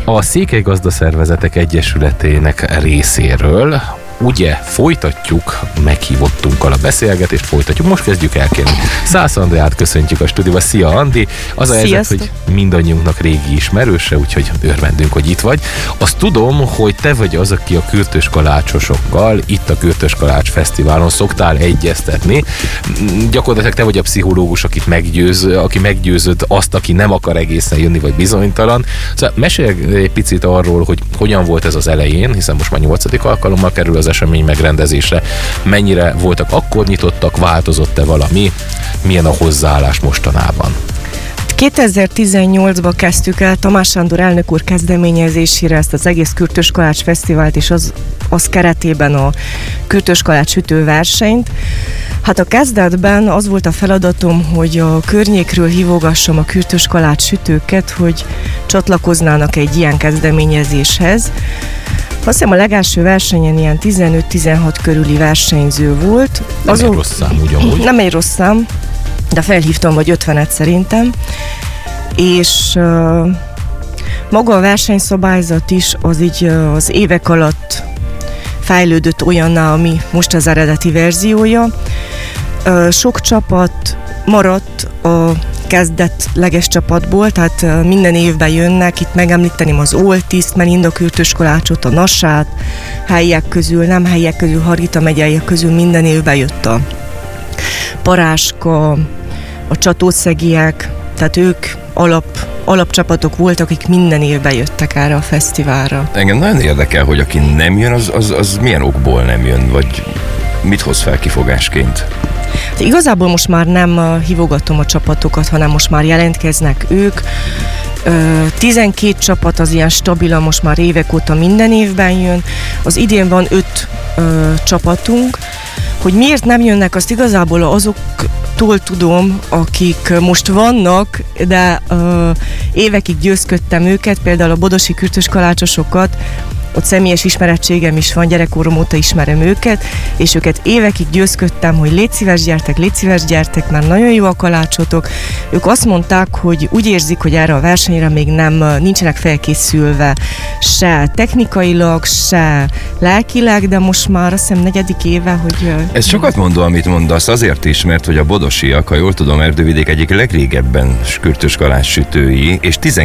a Székely Gazdaszervezetek Egyesületének részéről ugye folytatjuk meghívottunkkal a beszélgetést, folytatjuk. Most kezdjük el kérni. Szász Andreát köszöntjük a stúdióba. Szia, Andi! Az a helyzet, hogy mindannyiunknak régi ismerőse, úgyhogy örvendünk, hogy itt vagy. Azt tudom, hogy te vagy az, aki a Kürtös kalácsosokkal itt a Kürtös Kalács Fesztiválon szoktál egyeztetni. Gyakorlatilag te vagy a pszichológus, aki meggyőzöd azt, aki nem akar egészen jönni, vagy bizonytalan. Szóval mesélj egy picit arról, hogy hogyan volt ez az elején, hiszen most már 8. alkalommal kerül az esemény megrendezésre. Mennyire voltak akkor nyitottak, változott-e valami? Milyen a hozzáállás mostanában? 2018-ban kezdtük el Tamás Sándor elnök úr kezdeményezésére ezt az egész Kürtös Kalács Fesztivált, és az keretében a Kürtös Kalács sütőversenyt. Hát a kezdetben az volt a feladatom, hogy a környékről hívogassam a Kürtös Kalács sütőket, hogy csatlakoznának egy ilyen kezdeményezéshez. Azt hiszem a legelső versenyen ilyen 15-16 körüli versenyző volt. Nem egy rossz szám ugyanúgy. Nem egy rossz szám, de felhívtam vagy 50-et szerintem. És maga a versenyszabályzat is az így az évek alatt fejlődött olyanná, ami most az eredeti verziója. Sok csapat maradt a kezdetleges csapatból, tehát minden évben jönnek, itt megemlíteném az Oltiszt, Melinda Kürtös Kalácsot, a Nassát, helyiek közül, nem helyiek közül, Hargita megyeiek közül minden évben jött a Paráska, a Csatószegiek, tehát ők alapcsapatok voltak, akik minden évben jöttek erre a fesztiválra. Engem nagyon érdekel, hogy aki nem jön, az milyen okból nem jön, vagy mit hoz fel kifogásként? De igazából most már nem hívogatom a csapatokat, hanem most már jelentkeznek ők. 12 csapat az ilyen stabilan, most már évek óta minden évben jön. Az idén van 5 csapatunk. Hogy miért nem jönnek, azt igazából azoktól tudom, akik most vannak, de évekig győzködtem őket, például a bodosi Kürtös kalácsosokat, ott személyes ismerettségem is van, gyerekkorom óta ismerem őket, és őket évekig győzködtem, hogy légy szíves gyertek, mert nagyon jó a kalácsotok. Ők azt mondták, hogy úgy érzik, hogy erre a versenyre még nincsenek felkészülve, se technikailag, se lelkileg, de most már azt hiszem 4. éve, hogy... Ez sokat mondó, amit mondasz, azért is, mert hogy a bodosiak, ha jól tudom, Erdővidék egyik legrégebben Kürtös kalács sütői, és